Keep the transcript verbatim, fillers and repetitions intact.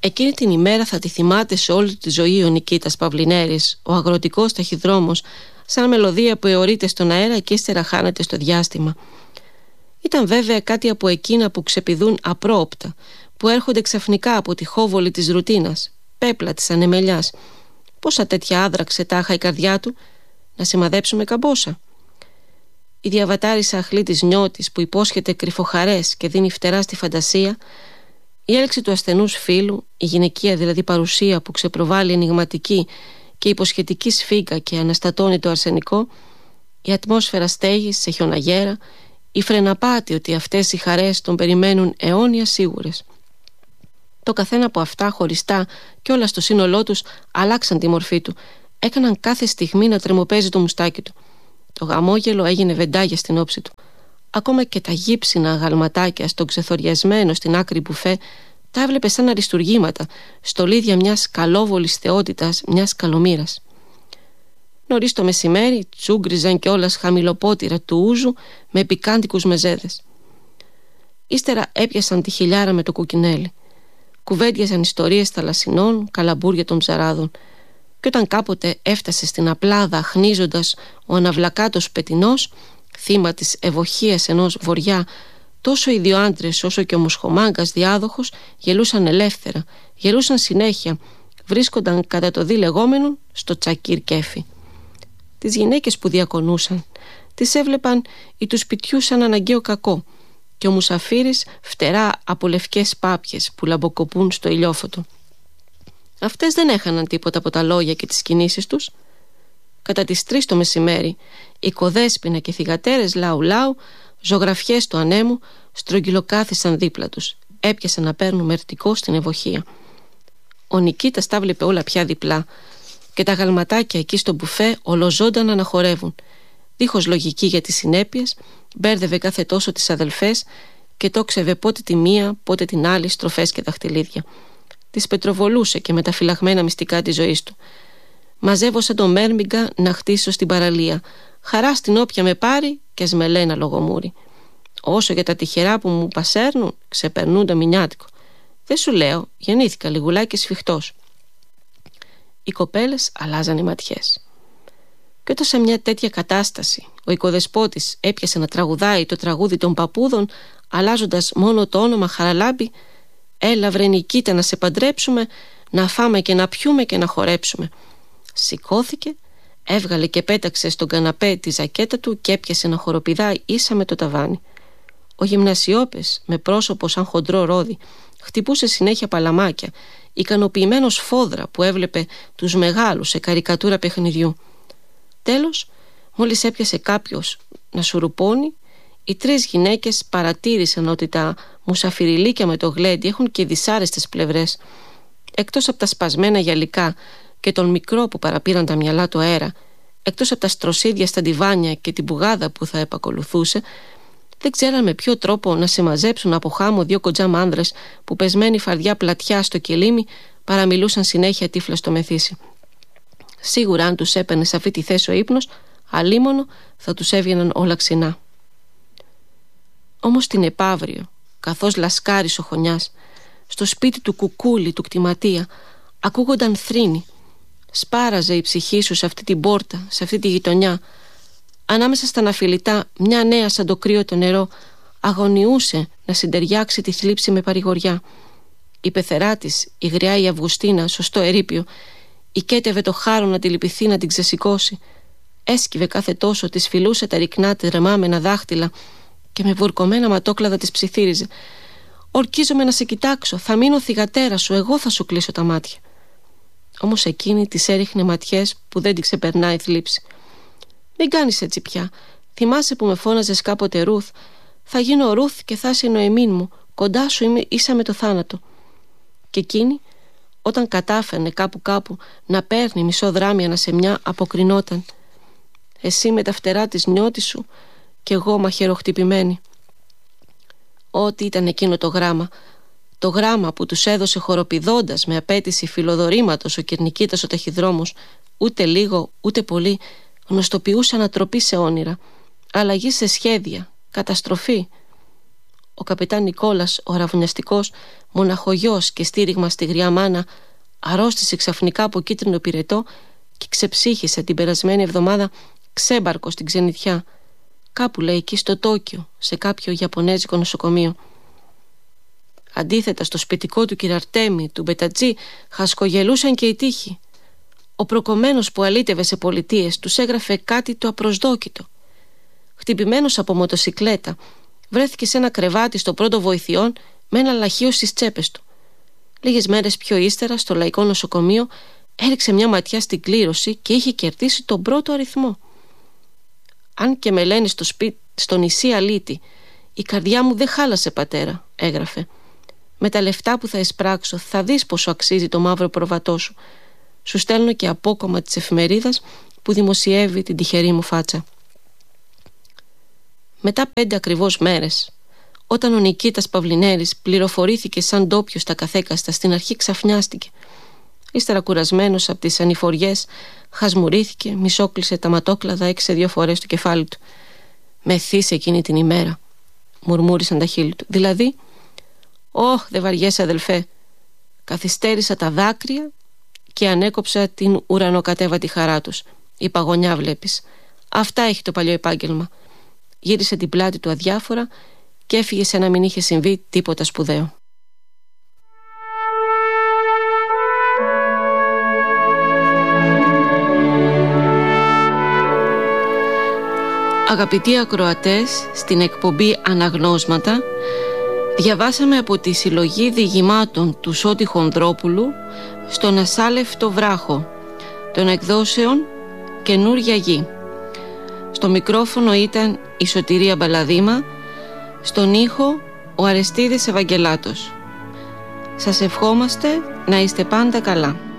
Εκείνη την ημέρα θα τη θυμάται σε όλη τη ζωή ο Νικήτας Παυλινέρης, ο αγροτικός ταχυδρόμος, σαν μελωδία που αιωρείται στον αέρα και ύστερα χάνεται στο διάστημα. Ήταν βέβαια κάτι από εκείνα που ξεπηδούν απρόοπτα, που έρχονται ξαφνικά από τη χόβολη της ρουτίνας, πέπλα της ανεμελιάς. Πόσα τέτοια άδραξε τάχα η καρδιά του, να σημαδέψουμε καμπόσα. Η διαβατάρισα αχλή της νιώτης που υπόσχεται κρυφοχαρές και δίνει φτερά στη φαντασία, η έλξη του ασθενούς φίλου, η γυναικεία δηλαδή παρουσία που ξεπροβάλλει ενιγματική και υποσχετική σφίγγα και αναστατώνει το αρσενικό, η ατμόσφαιρα στέγης σε χιοναγέρα, η φρεναπάτη ότι αυτές οι χαρές τον περιμένουν αιώνια σίγουρες. Το καθένα από αυτά χωριστά και όλα στο σύνολό τους αλλάξαν τη μορφή του, έκαναν κάθε στιγμή να τρεμοπαίζει το μουστάκι του. Το γαμόγελο έγινε βεντάγια στην όψη του. Ακόμα και τα γύψινα αγαλματάκια στο ξεθοριασμένο στην άκρη μπουφέ τα έβλεπε σαν αριστουργήματα, στολίδια μιας καλόβολης θεότητας, μιας καλομήρας. Νωρίς το μεσημέρι τσούγκριζαν κιόλας χαμηλοπότηρα του ούζου με πικάντικους μεζέδες. Ύστερα έπιασαν τη χιλιάρα με το κουκκινέλι. Κουβέντιαζαν ιστορίες θαλασσινών, καλαμπούρια των ψαράδων. Και όταν κάποτε έφτασε στην απλάδα χνίζοντας ο αναβλακάτος πετινός, θύμα της ευοχίας ενός βοριά, τόσο οι δύο άντρες όσο και ο μοσχομάγκας διάδοχος γελούσαν ελεύθερα, γελούσαν συνέχεια, βρίσκονταν κατά το δι λεγόμενον στο τσακίρ κέφι. Τις γυναίκες που διακονούσαν τις έβλεπαν ή τους πιτιούσαν αναγκαίο κακό, και ο μουσαφίρης φτερά από λευκές πάπιες που λαμποκοπούν στο ηλιόφωτο. Αυτές δεν έχαναν τίποτα από τα λόγια και τις κινήσεις τους. Κατά τις τρεις το μεσημέρι, οι κοδέσποινα και θυγατέρες λαου λαου, ζωγραφιές του ανέμου, στρογγυλοκάθισαν δίπλα τους, έπιασαν να παίρνουν μερτικό στην ευοχία. Ο Νικήτας τα βλέπε όλα πια διπλά, και τα γαλματάκια εκεί στο μπουφέ ολοζώντανα να χορεύουν. Δίχως λογική για τις συνέπειες, μπέρδευε κάθε τόσο τις αδελφές και τόξευε πότε τη μία, πότε την άλλη στροφές και δαχτυλίδια. Τις πετροβολούσε και με τα φυλαγμένα μυστικά της ζωής του. Μαζεύω σαν το Μέρμιγκα να χτίσω στην παραλία. Χαρά στην όποια με πάρει και ας με λέει ένα λογομούρι. Όσο για τα τυχερά που μου πασέρνουν, ξεπερνούν το μηνιάτικο. Δεν σου λέω, γεννήθηκα λιγουλάκι σφιχτός. Οι κοπέλες αλλάζαν ματιές. Και όταν σε μια τέτοια κατάσταση ο οικοδεσπότης έπιασε να τραγουδάει το τραγούδι των παππούδων, αλλάζοντας μόνο το όνομα Χαραλάμπη, έλα βρε Νικήτα να σε παντρέψουμε, να φάμε και να πιούμε και να χορέψουμε. Σηκώθηκε, έβγαλε και πέταξε στον καναπέ τη ζακέτα του και έπιασε να χοροπηδάει ίσα με το ταβάνι. Ο γυμνασιώπες, με πρόσωπο σαν χοντρό ρόδι, χτυπούσε συνέχεια παλαμάκια, ικανοποιημένος φόδρα που έβλεπε τους μεγάλους σε καρικατούρα παιχνιδιού. Τέλος, μόλις έπιασε κάποιος να σουρουπώνει, οι τρεις γυναίκες παρατήρησαν ότι τα μουσαφιριλίκια με το γλέντι έχουν και δυσάρεστες πλευρές. Εκτός από τα σπασμένα γυαλικά και τον μικρό που παραπήραν τα μυαλά του αέρα, εκτός από τα στροσίδια στα ντιβάνια και την πουγάδα που θα επακολουθούσε, δεν ξέραν με ποιο τρόπο να συμμαζέψουν από χάμω δύο κοντζάμ άνδρες που πεσμένοι φαρδιά πλατιά στο κελίμι παραμιλούσαν συνέχεια τύφλα στο μεθύσι. Σίγουρα αν τους έπαιρνε σε αυτή τη θέση ο ύπνος, αλίμονο θα τους έβγαιναν όλα ξινά. Όμως την επαύριο, καθώς λασκάρις ο χωνιάς, στο σπίτι του κουκούλι του κτηματία, ακούγονταν θρήνη. Σπάραζε η ψυχή σου σε αυτή την πόρτα, σε αυτή τη γειτονιά. Ανάμεσα στα αναφιλητά, μια νέα σαν το κρύο το νερό αγωνιούσε να συντεριάξει τη θλίψη με παρηγοριά. Η πεθερά της, η γριά η Αυγουστίνα, σωστό ερείπιο, οικέτευε το χάρο να τη λυπηθεί, να την ξεσηκώσει. Έσκυβε κάθε τόσο, της φιλούσε τα ρικνά τρεμάμενα δάχτυλα και με βουρκωμένα ματόκλαδα της ψιθύριζε. «Ορκίζομαι να σε κοιτάξω, θα μείνω θυγατέρα σου, εγώ θα σου κλείσω τα μάτια». Όμως εκείνη της έριχνε ματιές που δεν την ξεπερνάει η θλίψη. «Μην κάνεις έτσι πια. Θυμάσαι που με φώναζες κάποτε Ρουθ? Θα γίνω Ρουθ και θα είσαι η Νοεμίν μου. Κοντά σου είμαι ίσα με το θάνατο». Και εκείνη, όταν κατάφερνε κάπου κάπου να παίρνει μισό να σε μια, αποκρινόταν. «Εσύ με τα φτερά της νιώτη σου κι εγώ μαχαιροχτυπημένη». Ό,τι ήταν εκείνο το γράμμα, το γράμμα που τους έδωσε χοροπηδώντας με απέτηση φιλοδορήματος ο Κυρνικήτας ο ταχυδρόμος, ούτε λίγο ούτε πολύ γνωστοποιούσε ανατροπή σε όνειρα, αλλαγή σε σχέδια, καταστροφή. ο καπετάν Νικόλας, ο αραβωνιαστικός, μοναχογιός και στήριγμα στη γριά μάνα, αρρώστησε ξαφνικά από κίτρινο πυρετό και ξεψύχησε την περασμένη εβδομάδα ξέμπαρκο στην ξενιτιά. Κάπου, λέει, εκεί στο Τόκιο, σε κάποιο ιαπωνέζικο νοσοκομείο. Αντίθετα, στο σπιτικό του κυραρτέμι, του Μπετατζή, χασκογελούσαν και οι τύχοι. Ο προκομμένος που αλήτευε σε πολιτείες τους έγραφε κάτι το απροσδόκητο. Χτυπημένος από μοτοσικλέτα, βρέθηκε σε ένα κρεβάτι στο πρώτο βοηθειών με ένα λαχείο στις τσέπες του. Λίγες μέρες πιο ύστερα, στο λαϊκό νοσοκομείο, έριξε μια ματιά στην κλήρωση και είχε κερδίσει τον πρώτο αριθμό. «Αν και με λένε στο σπίτι, στο νησί αλήτη, η καρδιά μου δεν χάλασε, πατέρα», έγραφε. «Με τα λεφτά που θα εισπράξω θα δεις πόσο αξίζει το μαύρο προβατό σου. Σου στέλνω και απόκομμα της εφημερίδας που δημοσιεύει την τυχερή μου φάτσα». Μετά πέντε ακριβώς μέρες, όταν ο Νικήτας Παυλινέρης πληροφορήθηκε σαν ντόπιος στα καθέκαστα, στην αρχή ξαφνιάστηκε. Ύστερα, κουρασμένος από τις ανηφοριές, χασμουρήθηκε, μισόκλεισε τα ματόκλαδα, έξε δύο φορές το κεφάλι του. «Μεθύσε εκείνη την ημέρα», μουρμούρισαν τα χείλη του. «Δηλαδή, όχ, δε βαριέσαι, αδελφέ. Καθυστέρησα τα δάκρυα και ανέκοψα την ουρανοκατέβατη χαρά τους. Η παγωνιά βλέπεις. Αυτά έχει το παλιό επάγγελμα». Γύρισε την πλάτη του αδιάφορα και έφυγε σαν να μην είχε συμβεί τίποτα σπουδαίο. Αγαπητοί ακροατές, στην εκπομπή Αναγνώσματα διαβάσαμε από τη συλλογή διηγημάτων του Σώτη Χονδρόπουλου «Στον ασάλευτο βράχο» των εκδόσεων Καινούρια Γη. Στο μικρόφωνο ήταν η Σωτηρία Μπαλαδήμα, στον ήχο ο Αρεστίδης Ευαγγελάτος. Σας ευχόμαστε να είστε πάντα καλά.